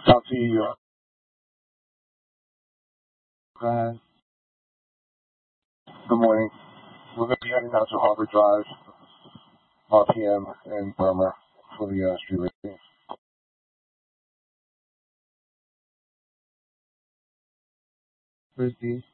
County, guys. Good morning. We're going to be heading out to Harbor Drive, RPM, and Burma for the street racing. Where's D?